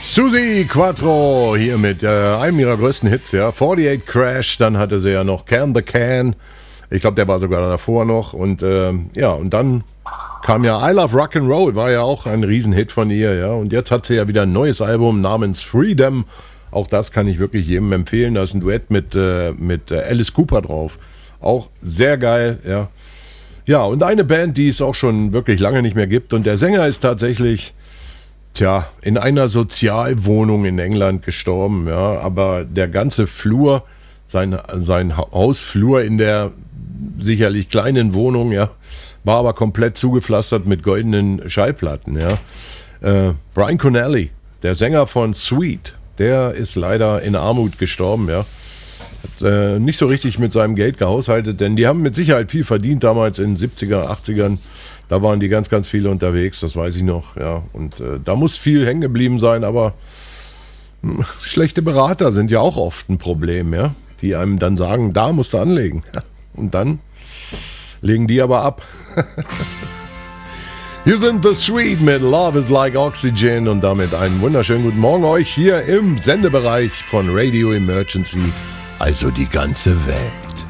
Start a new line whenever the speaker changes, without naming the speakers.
Suzi Quattro hier mit einem ihrer größten Hits, ja. 48 Crash, dann hatte sie ja noch Can the Can. Ich glaube, der war sogar davor noch. Und und dann kam ja I Love Rock'n'Roll, war ja auch ein Riesenhit von ihr, ja. Und jetzt hat sie ja wieder ein neues Album namens Freedom. Auch das kann ich wirklich jedem empfehlen. Da ist ein Duett mit Alice Cooper drauf. Auch sehr geil, ja. Ja, und eine Band, die es auch schon wirklich lange nicht mehr gibt. Und der Sänger ist tatsächlich, in einer Sozialwohnung in England gestorben, ja. Aber der ganze Flur, sein Hausflur in der sicherlich kleinen Wohnung, ja, war aber komplett zugepflastert mit goldenen Schallplatten, ja. Brian Connelly, der Sänger von Sweet, der ist leider in Armut gestorben, ja. Hat nicht so richtig mit seinem Geld gehaushaltet, denn die haben mit Sicherheit viel verdient damals in den 70er, 80ern. Da waren die ganz, ganz viele unterwegs, das weiß ich noch, ja. Und da muss viel hängen geblieben sein, aber schlechte Berater sind ja auch oft ein Problem, ja. Die einem dann sagen, da musst du anlegen. Und dann legen die aber ab. Hier sind The Sweet mit Love is Like Oxygen und damit einen wunderschönen guten Morgen euch hier im Sendebereich von Radio Emergency, also die ganze Welt.